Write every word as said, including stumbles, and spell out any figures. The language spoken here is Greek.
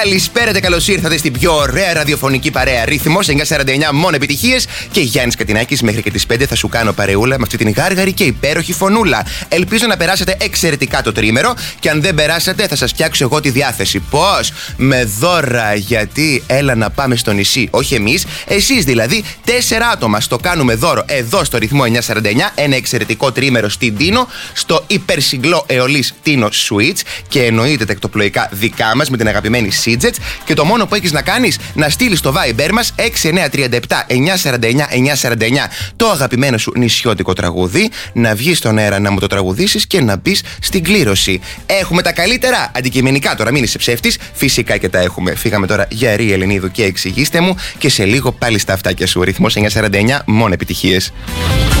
Καλησπέρα και καλώς ήρθατε στην πιο ωραία ραδιοφωνική παρέα. Ρυθμός εννιακόσια σαράντα εννιά, μόνο επιτυχίες. Και Γιάννης Κατινάκης, μέχρι και τις πέντε θα σου κάνω παρεούλα με αυτή την γάργαρη και υπέροχη φωνούλα. Ελπίζω να περάσετε εξαιρετικά το τρίμερο. Και αν δεν περάσατε, θα σας φτιάξω εγώ τη διάθεση. Πώς? Με δώρα. Γιατί έλα να πάμε στο νησί. Όχι εμείς, εσείς δηλαδή. Τέσσερα άτομα στο κάνουμε δώρο εδώ στο ρυθμό εννιακόσια σαράντα εννιά. Ένα εξαιρετικό τρίμερο στην Τίνο, στο υπερσυγκλό Αιωλής Τίνο Suites. Και εννοείται τα εκτοπλοϊκά δικά μας με την αγαπημένη Σίτζετς. Και το μόνο που έχεις να κάνεις, να στείλεις στο Viber μας έξι εννιά τρία επτά εννιακόσια σαράντα εννιά εννιακόσια σαράντα εννιά το αγαπημένο σου νησιώτικο τραγούδι, να βγεις στον αέρα να μου το τραγουδήσεις και να μπεις στην κλήρωση. Έχουμε τα καλύτερα αντικειμενικά, τώρα μην είσαι ψεύτης, φυσικά και τα έχουμε. Φύγαμε τώρα για Ρή Ελληνίδου και εξηγήστε μου, και σε λίγο πάλι στα αυτάκια σου. Ρυθμός εννιακόσια σαράντα εννιά, μόνο επιτυχίες.